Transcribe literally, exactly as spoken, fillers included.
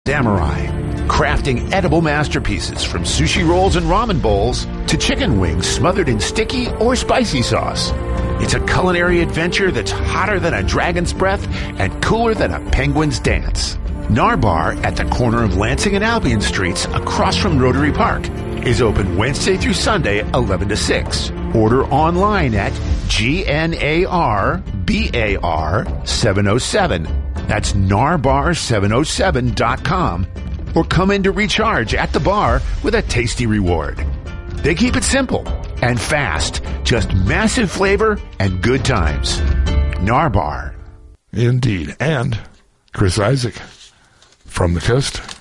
Samurai, crafting edible masterpieces from sushi rolls and ramen bowls to chicken wings smothered in sticky or spicy sauce. It's a culinary adventure that's hotter than a dragon's breath and cooler than a penguin's dance. Narbar at the corner of Lansing and Albion Streets across from Rotary Park is open Wednesday through Sunday, eleven to six. Order online at G N A R B A R seven oh seven. That's narbar seven oh seven dot com. Or come in to recharge at the bar with a tasty reward. They keep it simple and fast. Just massive flavor and good times. Narbar. Indeed. And Chris Isaak from the coast.